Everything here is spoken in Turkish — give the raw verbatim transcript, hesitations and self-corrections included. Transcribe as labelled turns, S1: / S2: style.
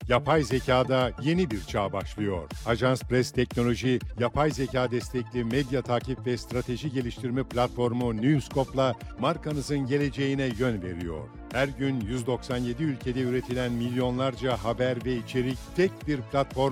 S1: Yapay zekada yeni bir çağ başlıyor. Ajans Press Teknoloji, yapay zeka destekli medya takip ve strateji geliştirme platformu Newscope'la markanızın geleceğine yön veriyor. Her gün yüz doksan yedi ülkede üretilen milyonlarca haber ve içerik tek bir platform